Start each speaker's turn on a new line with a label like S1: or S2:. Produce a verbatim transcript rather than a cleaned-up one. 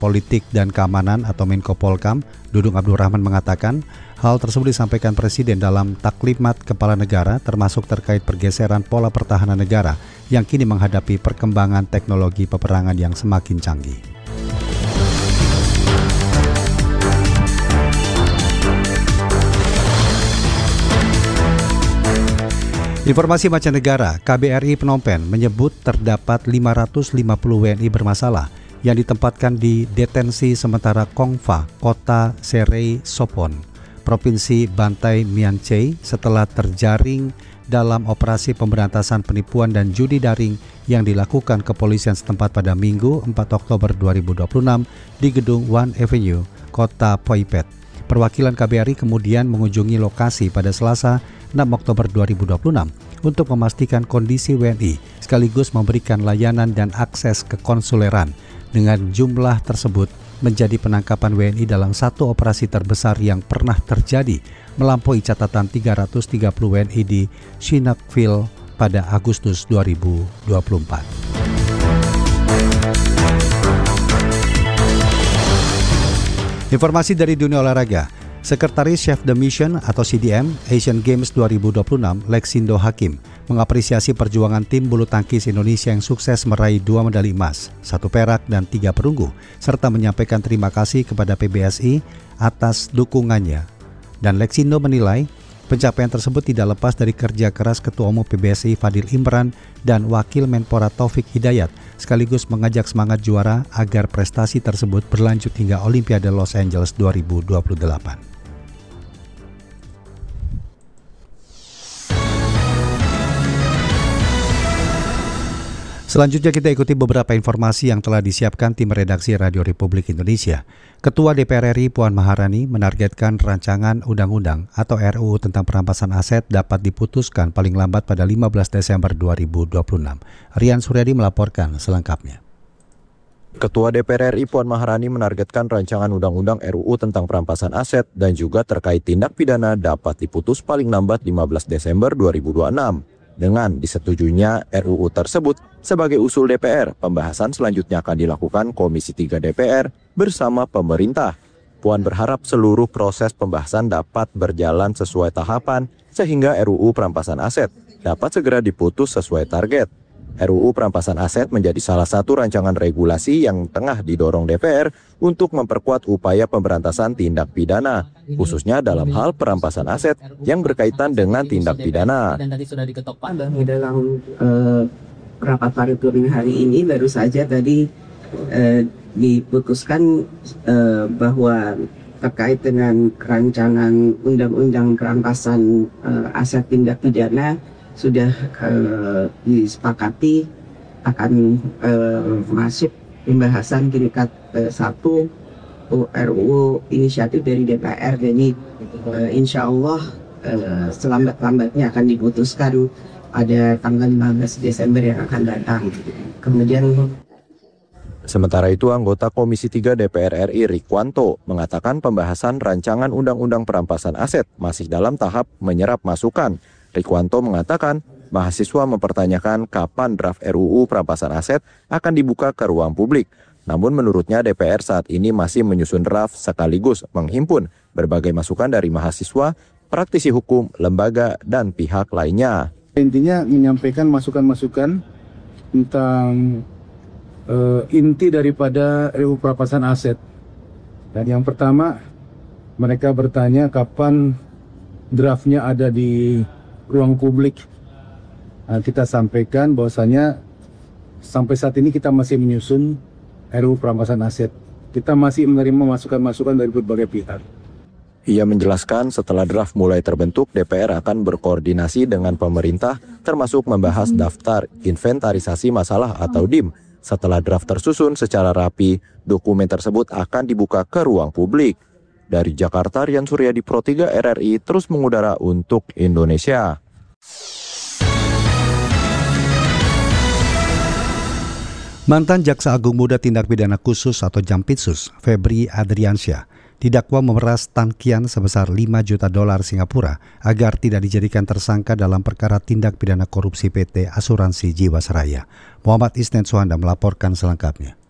S1: Politik dan Keamanan atau Menko Polkam, Dudung Abdurrahman mengatakan hal tersebut disampaikan Presiden dalam taklimat kepala negara termasuk terkait pergeseran pola pertahanan negara yang kini menghadapi perkembangan teknologi peperangan yang semakin canggih. Informasi mancanegara, K B R I Phnom Penh menyebut terdapat lima ratus lima puluh W N I bermasalah yang ditempatkan di detensi sementara Kongfa, kota Serey Sopon, Provinsi Bantai Meanchey setelah terjaring dalam operasi pemberantasan penipuan dan judi daring yang dilakukan kepolisian setempat pada Minggu empat Oktober dua ribu dua puluh enam di gedung One Avenue, kota Phoi Phet. Perwakilan K B R I kemudian mengunjungi lokasi pada Selasa enam Oktober dua ribu dua puluh enam untuk memastikan kondisi W N I sekaligus memberikan layanan dan akses ke konsuleran. Dengan jumlah tersebut menjadi penangkapan W N I dalam satu operasi terbesar yang pernah terjadi, melampaui catatan tiga ratus tiga puluh W N I di Sihanoukville pada Agustus dua ribu dua puluh empat. Informasi dari dunia olahraga. Sekretaris Chef de Mission atau C D M Asian Games dua ribu dua puluh enam, Lexindo Hakim, mengapresiasi perjuangan tim bulu tangkis Indonesia yang sukses meraih dua medali emas, satu perak dan tiga perunggu, serta menyampaikan terima kasih kepada P B S I atas dukungannya. Dan Lexindo menilai pencapaian tersebut tidak lepas dari kerja keras Ketua Umum P B S I Fadil Imran dan Wakil Menpora Taufik Hidayat, sekaligus mengajak semangat juara agar prestasi tersebut berlanjut hingga Olimpiade Los Angeles dua ribu dua puluh delapan. Selanjutnya kita ikuti beberapa informasi yang telah disiapkan tim redaksi Radio Republik Indonesia. Ketua D P R R I Puan Maharani menargetkan rancangan undang-undang atau R U U tentang perampasan aset dapat diputuskan paling lambat pada lima belas Desember dua ribu dua puluh enam. Rian Suryadi melaporkan selengkapnya.
S2: Ketua D P R R I Puan Maharani menargetkan rancangan undang-undang R U U tentang perampasan aset dan juga terkait tindak pidana dapat diputus paling lambat lima belas Desember dua ribu dua puluh enam. Dengan disetujuinya R U U tersebut sebagai usul D P R, pembahasan selanjutnya akan dilakukan Komisi tiga D P R bersama pemerintah. Puan berharap seluruh proses pembahasan dapat berjalan sesuai tahapan sehingga R U U perampasan aset dapat segera diputus sesuai target. R U U perampasan aset menjadi salah satu rancangan regulasi yang tengah didorong D P R untuk memperkuat upaya pemberantasan tindak pidana, khususnya dalam hal perampasan aset yang berkaitan dengan tindak pidana.
S3: Dan tadi sudah diketok Pak dalam uh, rapat paripurna hari ini baru saja tadi uh, diputuskan uh, bahwa terkait dengan rancangan undang-undang perampasan uh, aset tindak pidana sudah uh, disepakati akan uh, masuk pembahasan tingkat uh, satu R U U inisiatif dari D P R. Jadi uh, insya Allah uh, selambat-lambatnya akan diputuskan pada tanggal lima belas Desember yang akan datang. Kemudian
S2: sementara itu, anggota Komisi tiga D P R R I Rikwanto mengatakan pembahasan rancangan undang-undang perampasan aset masih dalam tahap menyerap masukan. Rikwanto mengatakan mahasiswa mempertanyakan kapan draft R U U perampasan aset akan dibuka ke ruang publik. Namun menurutnya D P R saat ini masih menyusun draft sekaligus menghimpun berbagai masukan dari mahasiswa, praktisi hukum, lembaga, dan pihak lainnya.
S4: Intinya menyampaikan masukan-masukan tentang uh, inti daripada R U U perampasan aset. Dan yang pertama, mereka bertanya kapan draftnya ada di ruang publik. Nah, kita sampaikan bahwasanya sampai saat ini kita masih menyusun R U U perampasan aset. Kita masih menerima masukan-masukan dari berbagai pihak.
S2: Ia menjelaskan setelah draft mulai terbentuk, D P R akan berkoordinasi dengan pemerintah termasuk membahas daftar inventarisasi masalah atau D I M. Setelah draft tersusun secara rapi, dokumen tersebut akan dibuka ke ruang publik. Dari Jakarta, Rian Suryadi, Pro tiga R R I terus mengudara untuk Indonesia.
S1: Mantan Jaksa Agung Muda Tindak Pidana Khusus atau Jampitsus, Febri Adriansyah, didakwa memeras tangkian sebesar lima juta dolar Singapura agar tidak dijadikan tersangka dalam perkara tindak pidana korupsi P T Asuransi Jiwasraya. Muhammad Isnen Suhanda melaporkan selengkapnya.